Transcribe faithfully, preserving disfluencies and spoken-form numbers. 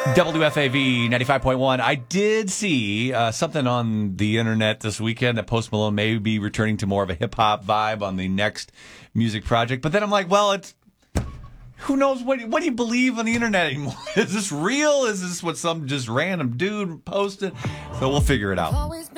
W F A V ninety-five point one. I did see uh, something on the internet this weekend that Post Malone may be returning to more of a hip-hop vibe on the next music project. But then I'm like, well, it's who knows? What, what do you believe on the internet anymore? Is this real? Is this what some just random dude posted? So we'll figure it out.